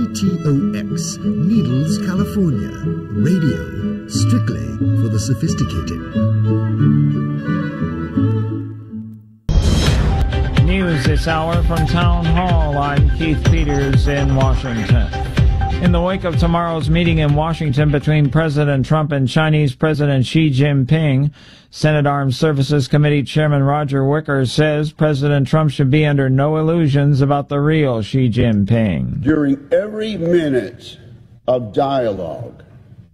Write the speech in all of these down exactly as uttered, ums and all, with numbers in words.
T O X, Needles, California. Radio, strictly for the sophisticated. News this hour from Town Hall. I'm Keith Peters in Washington. In the wake of tomorrow's meeting in Washington between President Trump and Chinese President Xi Jinping, Senate Armed Services Committee Chairman Roger Wicker says President Trump should be under no illusions about the real Xi Jinping. During every minute of dialogue,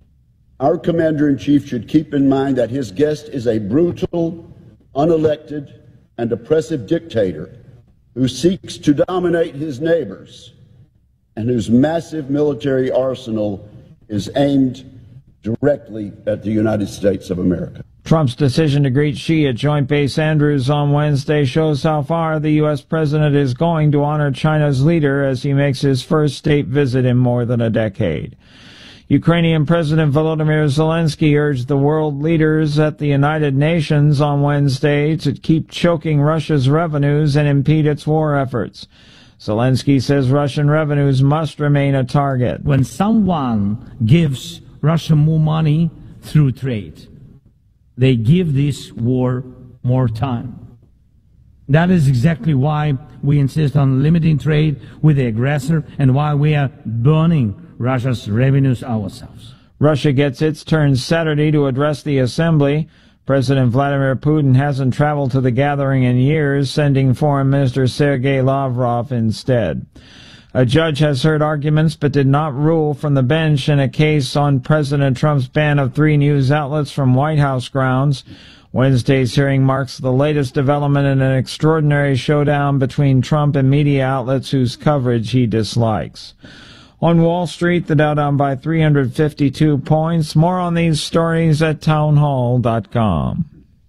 our Commander-in-Chief should keep in mind that his guest is a brutal, unelected, and oppressive dictator who seeks to dominate his neighbors and whose massive military arsenal is aimed directly at the United States of America. Trump's decision to greet Xi at Joint Base Andrews on Wednesday shows how far the U S president is going to honor China's leader as he makes his first state visit in more than a decade. Ukrainian President Volodymyr Zelensky urged the world leaders at the United Nations on Wednesday to keep choking Russia's revenues and impede its war efforts. Zelensky says Russian revenues must remain a target. When someone gives Russia more money through trade, they give this war more time. That is exactly why we insist on limiting trade with the aggressor and why we are burning Russia's revenues ourselves. Russia gets its turn Saturday to address the assembly. President Vladimir Putin hasn't traveled to the gathering in years, sending Foreign Minister Sergei Lavrov instead. A judge has heard arguments but did not rule from the bench in a case on President Trump's ban of three news outlets from White House grounds. Wednesday's hearing marks the latest development in an extraordinary showdown between Trump and media outlets whose coverage he dislikes. On Wall Street, the Dow down by three hundred fifty-two points. More on these stories at townhall dot com.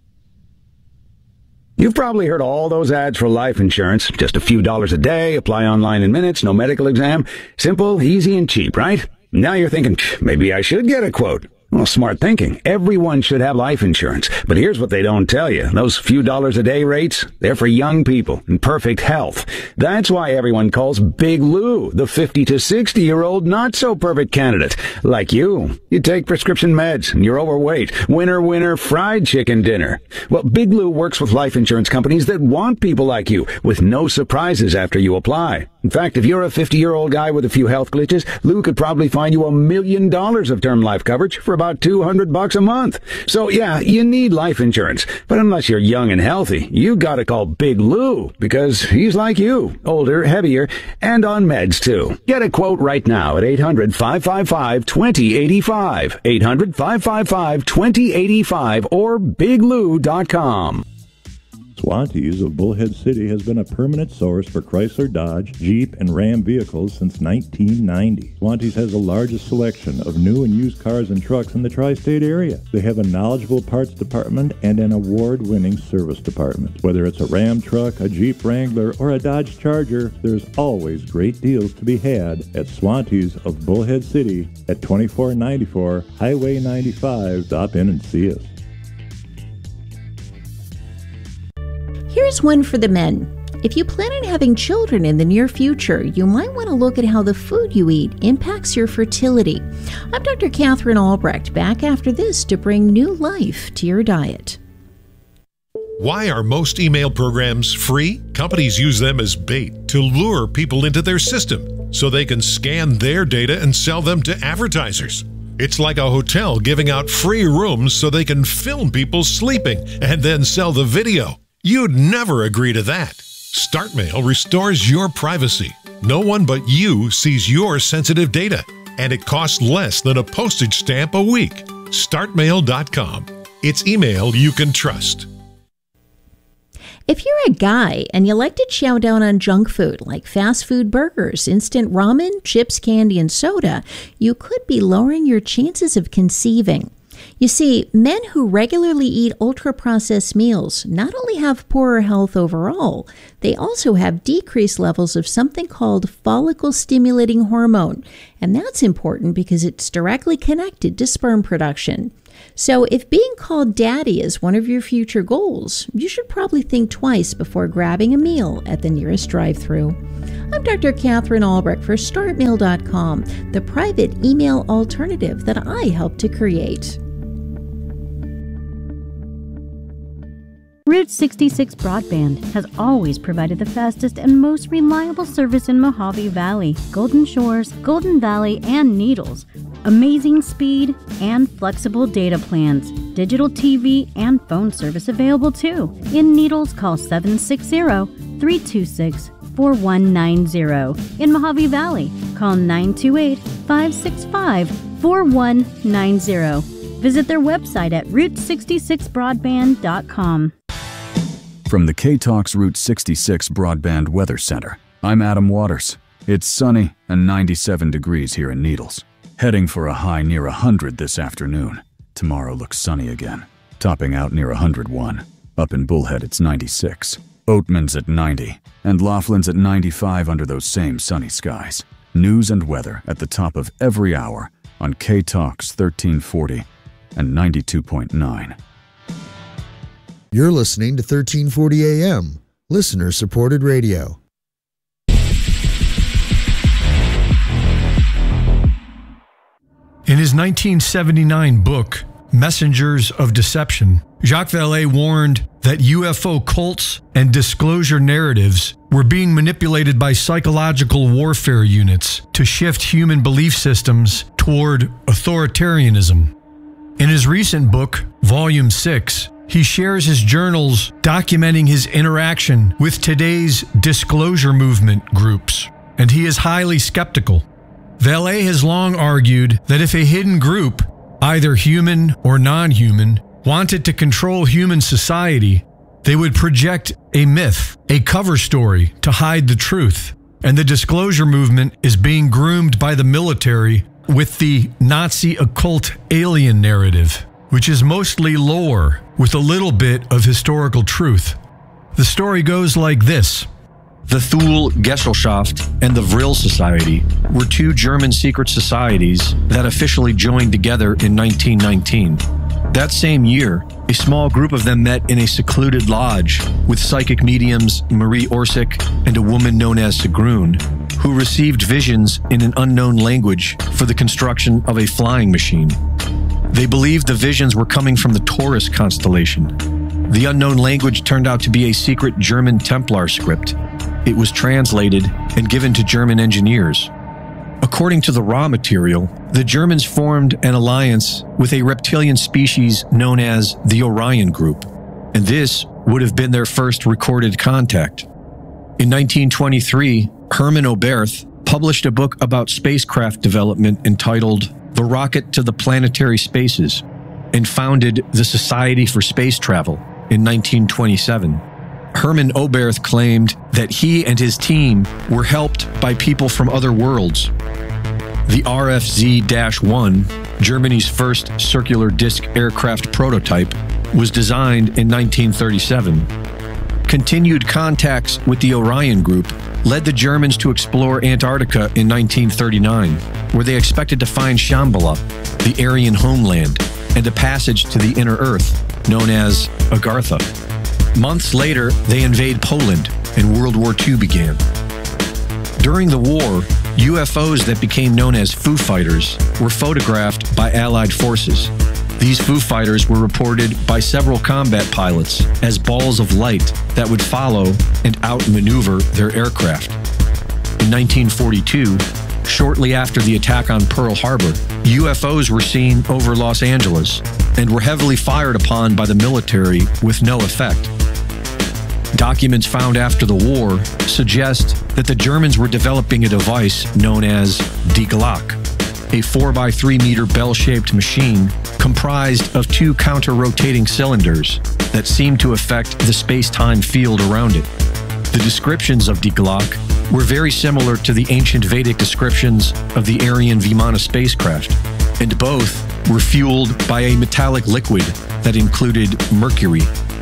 You've probably heard all those ads for life insurance. Just a few dollars a day, apply online in minutes, no medical exam. Simple, easy, and cheap, right? Now you're thinking, maybe I should get a quote. Well, smart thinking. Everyone should have life insurance. But here's what they don't tell you. Those few dollars a day rates, they're for young people in perfect health. That's why everyone calls Big Lou the fifty to sixty year old not so perfect candidate. Like you. You take prescription meds and you're overweight. Winner, winner, fried chicken dinner. Well, Big Lou works with life insurance companies that want people like you with no surprises after you apply. In fact, if you're a fifty year old guy with a few health glitches, Lou could probably find you a million dollars of term life coverage for about two hundred bucks a month. So yeah, you need life insurance. But unless you're young and healthy, you gotta call Big Lou because he's like you, older, heavier, and on meds too. Get a quote right now at eight hundred, five five five, two zero eight five, eight hundred, five five five, two zero eight five or big lou dot com. Swantees of Bullhead City has been a permanent source for Chrysler, Dodge, Jeep, and Ram vehicles since nineteen ninety. Swantees has the largest selection of new and used cars and trucks in the tri-state area. They have a knowledgeable parts department and an award-winning service department. Whether it's a Ram truck, a Jeep Wrangler, or a Dodge Charger, there's always great deals to be had at Swantees of Bullhead City at twenty-four ninety-four Highway ninety-five. Stop in and see us. Here's one for the men. If you plan on having children in the near future, you might want to look at how the food you eat impacts your fertility. I'm Doctor Catherine Albrecht, back after this to bring new life to your diet. Why are most email programs free? Companies use them as bait to lure people into their system so they can scan their data and sell them to advertisers. It's like a hotel giving out free rooms so they can film people sleeping and then sell the video. You'd never agree to that. StartMail restores your privacy. No one but you sees your sensitive data, and it costs less than a postage stamp a week. start mail dot com. It's email you can trust. If you're a guy and you like to chow down on junk food like fast food burgers, instant ramen, chips, candy, and soda, you could be lowering your chances of conceiving. You see, men who regularly eat ultra-processed meals not only have poorer health overall, they also have decreased levels of something called follicle-stimulating hormone, and that's important because it's directly connected to sperm production. So if being called daddy is one of your future goals, you should probably think twice before grabbing a meal at the nearest drive-thru. I'm Doctor Catherine Albrecht for start mail dot com, the private email alternative that I helped to create. Route sixty-six Broadband has always provided the fastest and most reliable service in Mojave Valley, Golden Shores, Golden Valley, and Needles. Amazing speed and flexible data plans. Digital T V and phone service available too. In Needles, call seven six zero, three two six, four one nine zero. In Mojave Valley, call nine two eight, five six five, four one nine zero. Visit their website at route sixty-six broadband dot com. From the K-Talks Route sixty-six Broadband Weather Center, I'm Adam Waters. It's sunny and ninety-seven degrees here in Needles. Heading for a high near one hundred this afternoon. Tomorrow looks sunny again, topping out near one hundred one. Up in Bullhead, it's ninety-six. Oatman's at ninety, and Laughlin's at ninety-five under those same sunny skies. News and weather at the top of every hour on K-Talks thirteen forty and ninety-two point nine. You're listening to thirteen forty A M, listener-supported radio. In his nineteen seventy-nine book, Messengers of Deception, Jacques Vallée warned that U F O cults and disclosure narratives were being manipulated by psychological warfare units to shift human belief systems toward authoritarianism. In his recent book, Volume six, he shares his journals documenting his interaction with today's disclosure movement groups, and he is highly skeptical. Vallée has long argued that if a hidden group, either human or non-human, wanted to control human society, they would project a myth, a cover story to hide the truth. And the disclosure movement is being groomed by the military with the Nazi occult alien narrative, which is mostly lore with a little bit of historical truth. The story goes like this. The Thule Gesellschaft and the Vril Society were two German secret societies that officially joined together in nineteen nineteen. That same year, a small group of them met in a secluded lodge with psychic mediums Marie Orsic and a woman known as Sigrun, who received visions in an unknown language for the construction of a flying machine. They believed the visions were coming from the Taurus constellation. The unknown language turned out to be a secret German Templar script. It was translated and given to German engineers. According to the raw material, the Germans formed an alliance with a reptilian species known as the Orion Group, and this would have been their first recorded contact. In nineteen twenty-three, Hermann Oberth published a book about spacecraft development entitled The Rocket to the Planetary Spaces, and founded the Society for Space Travel in nineteen twenty-seven. Hermann Oberth claimed that he and his team were helped by people from other worlds. The R F Z one, Germany's first circular disc aircraft prototype, was designed in nineteen thirty-seven. Continued contacts with the Orion Group led the Germans to explore Antarctica in nineteen thirty-nine, where they expected to find Shambhala, the Aryan homeland, and a passage to the inner Earth, known as Agartha. Months later, they invade Poland, and World War Two began. During the war, U F Os that became known as Foo Fighters were photographed by Allied forces. These Foo Fighters were reported by several combat pilots as balls of light that would follow and outmaneuver their aircraft. In nineteen forty-two, shortly after the attack on Pearl Harbor, U F Os were seen over Los Angeles and were heavily fired upon by the military with no effect. Documents found after the war suggest that the Germans were developing a device known as Die Glocke, a four by three meter bell-shaped machine comprised of two counter-rotating cylinders that seemed to affect the space-time field around it. The descriptions of Die Glocke were very similar to the ancient Vedic descriptions of the Aryan Vimana spacecraft, and both were fueled by a metallic liquid that included mercury.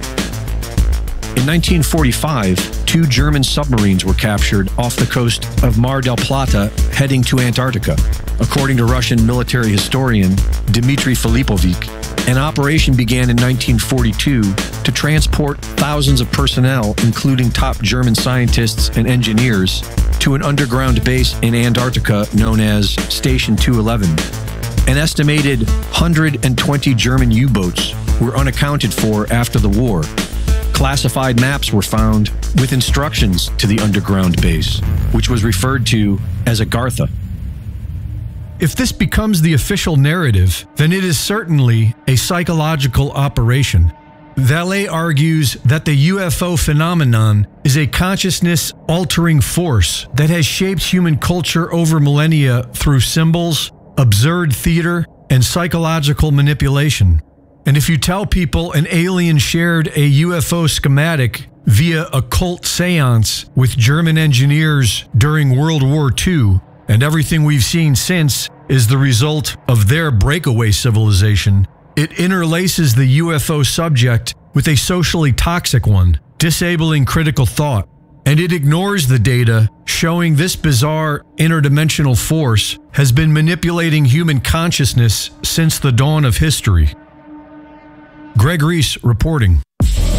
In nineteen forty-five, two German submarines were captured off the coast of Mar del Plata heading to Antarctica. According to Russian military historian Dmitry Filipovic, An operation began in nineteen forty-two to transport thousands of personnel, including top German scientists and engineers, to an underground base in Antarctica known as Station two eleven. An estimated one hundred twenty German U-boats were unaccounted for after the war. Classified maps were found with instructions to the underground base, which was referred to as Agartha. If this becomes the official narrative, then it is certainly a psychological operation. Vallée argues that the U F O phenomenon is a consciousness-altering force that has shaped human culture over millennia through symbols, absurd theater, and psychological manipulation. And if you tell people an alien shared a U F O schematic via a cult seance with German engineers during World War Two, and everything we've seen since is the result of their breakaway civilization, it interlaces the U F O subject with a socially toxic one, disabling critical thought, and it ignores the data showing this bizarre interdimensional force has been manipulating human consciousness since the dawn of history. Greg Reese reporting.